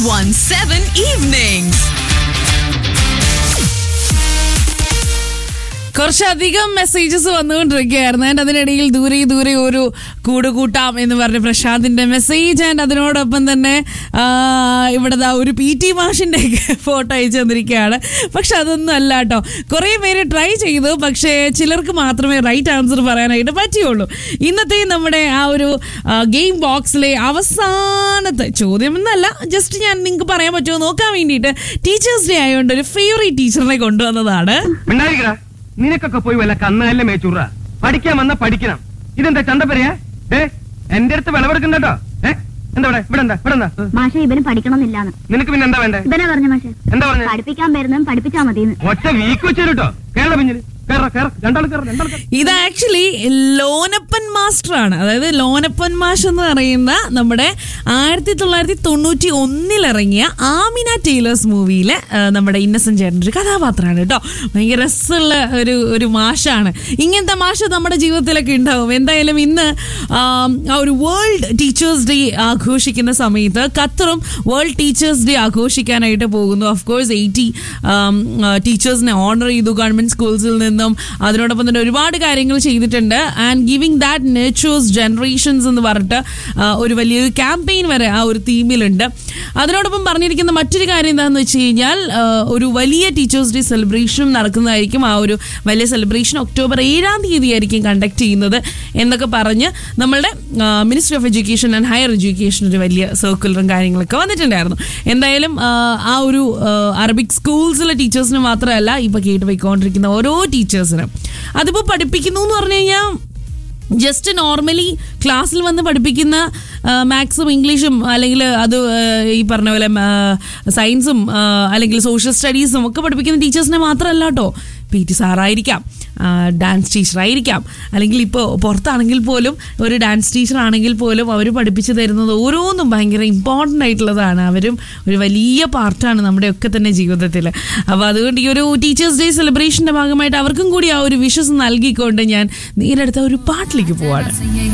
917 Evenings. കുറച്ചധികം messages വന്നുകൊണ്ടിരിക്കുകയായിരുന്നു. And അതിനിടയിൽ ദൂരെ ദൂരെ ഒരു കൂടുകൂട്ടാം എന്ന് പറഞ്ഞ പ്രശാന്തിന്റെ മെസ്സേജ്. ആൻഡ് അതിനോടൊപ്പം തന്നെ ഇവിടെ ഒരു PT മാഷിന്റെ ഫോട്ടോ അയച്ചു തന്നിരിക്കുകയാണ്. പക്ഷെ അതൊന്നും അല്ല കേട്ടോ. കുറേ പേര് ട്രൈ ചെയ്തു, പക്ഷേ ചിലർക്ക് മാത്രമേ റൈറ്റ് ആൻസർ പറയാനായിട്ട് പറ്റിയുള്ളൂ. ഇന്നത്തെ നമ്മുടെ ആ ഒരു ഗെയിം ബോക്സിലെ അവസാനത്തെ ചോദ്യം എന്നല്ല, ജസ്റ്റ് ഞാൻ നിങ്ങൾക്ക് പറയാൻ പറ്റുമോ നോക്കാൻ വേണ്ടിയിട്ട് ടീച്ചേഴ്സ് ഡേ ആയതുകൊണ്ട് ഒരു ഫേവറേറ്റ് ടീച്ചറിനെ കൊണ്ടുവന്നതാണ്. നിനക്കൊക്കെ പോയി വല്ല കന്നല്ല മേച്ചൂറ പഠിക്കാൻ വന്ന പഠിക്കണം. ഇതെന്താ ചന്തപ്പരയാ? എന്റെ അടുത്ത് വിളവെടുക്കണ്ടോ? എന്താ ഇവിടെ എന്താ മാഷെ ഇവന് പഠിക്കണമെന്നില്ലാന്ന്. നിനക്ക് പിന്നെ എന്താ വേണ്ടേ? ഇവനെ പറഞ്ഞു മാഷെ. എന്താ പറഞ്ഞു? പഠിപ്പിക്കാൻ വരുന്നതും പഠിപ്പിച്ചാ മതിയെന്ന്. ഒറ്റ വീക്ക് വെച്ചു കേട്ടോ. കേരള പിഞ്ഞില് ഇത് ആക്ച്വലി ലോനപ്പൻ മാസ്റ്റർ ആണ്. അതായത് ലോനപ്പൻ മാഷ് എന്ന് പറയുന്ന നമ്മുടെ 1991 ഇറങ്ങിയ ആമിന ടൈലേഴ്സ് മൂവിയിലെ നമ്മുടെ ഇന്നസെന്റ് ചേട്ടൻ്റെ ഒരു കഥാപാത്രമാണ് കേട്ടോ. ഭയങ്കര രസമുള്ള ഒരു മാഷാണ്. ഇങ്ങനത്തെ മാഷ് നമ്മുടെ ജീവിതത്തിലൊക്കെ ഉണ്ടാവും. എന്തായാലും ഇന്ന് ആ ഒരു വേൾഡ് ടീച്ചേഴ്സ് ഡേ ആഘോഷിക്കുന്ന സമയത്ത് ഖത്തറും വേൾഡ് ടീച്ചേഴ്സ് ഡേ ആഘോഷിക്കാനായിട്ട് പോകുന്നു. ഓഫ് കോഴ്സ് 80 ടീച്ചേഴ്സിനെ ഓണർ ചെയ്തു ഗവൺമെന്റ് സ്കൂൾസിൽ നിന്നും. അതിനോടൊപ്പം തന്നെ ഒരുപാട് കാര്യങ്ങൾ ചെയ്തിട്ടുണ്ട്. And giving that natures generations എന്ന് പറഞ്ഞിട്ട് ഒരു വലിയൊരു ക്യാമ്പയിൻ വരെ ആ ഒരു തീമിലുണ്ട്. അതിനോടൊപ്പം പറഞ്ഞിരിക്കുന്ന മറ്റൊരു കാര്യം എന്താണെന്ന് വെച്ച് കഴിഞ്ഞാൽ ഒരു വലിയ ടീച്ചേഴ്സ് ഡേ സെലിബ്രേഷൻ നടക്കുന്നതായിരിക്കും. ആ ഒരു വലിയ സെലിബ്രേഷൻ ഒക്ടോബർ 7 ആയിരിക്കും കണ്ടക്ട് ചെയ്യുന്നത് എന്നൊക്കെ പറഞ്ഞ് നമ്മളുടെ ministry of education and higher education ഒരു വലിയ സർക്കുലറും കാര്യങ്ങളൊക്കെ വന്നിട്ടുണ്ടായിരുന്നു. എന്തായാലും ആ ഒരു അറബിക് സ്കൂൾസിലെ ടീച്ചേഴ്സിന് മാത്രമല്ല ഇപ്പൊ കേട്ട് പോയിക്കൊണ്ടിരിക്കുന്ന ഓരോ ടീച്ചേഴ്സിനും അതിപ്പോ പഠിപ്പിക്കുന്നു എന്ന് പറഞ്ഞു കഴിഞ്ഞാൽ ജസ്റ്റ് നോർമലി ക്ലാസ്സിൽ വന്ന് പഠിപ്പിക്കുന്ന മാത്സും ഇംഗ്ലീഷും അല്ലെങ്കിൽ അത് ഈ പറഞ്ഞ പോലെ സയൻസും അല്ലെങ്കിൽ സോഷ്യൽ സ്റ്റഡീസും ഒക്കെ പഠിപ്പിക്കുന്ന ടീച്ചേഴ്സിനെ മാത്രമല്ല കേട്ടോ. PT സാറായിരിക്കാം, ഡാൻസ് ടീച്ചറായിരിക്കാം, അല്ലെങ്കിൽ ഇപ്പോൾ പുറത്താണെങ്കിൽ പോലും ഒരു ഡാൻസ് ടീച്ചർ ആണെങ്കിൽ പോലും അവർ പഠിപ്പിച്ചു തരുന്നത് ഓരോന്നും ഭയങ്കര ഇമ്പോർട്ടൻ്റ് ആയിട്ടുള്ളതാണ്. അവരും ഒരു വലിയ പാർട്ടാണ് നമ്മുടെയൊക്കെ തന്നെ ജീവിതത്തിൽ. അപ്പോൾ അതുകൊണ്ട് ഈ ഒരു ടീച്ചേഴ്സ് ഡേ സെലിബ്രേഷൻ്റെ ഭാഗമായിട്ട് അവർക്കും കൂടി ആ ഒരു വിഷസ് നൽകിക്കൊണ്ട് ഞാൻ നേരെടുത്ത ഒരു പാട്ടിലേക്ക് പോവാണ്.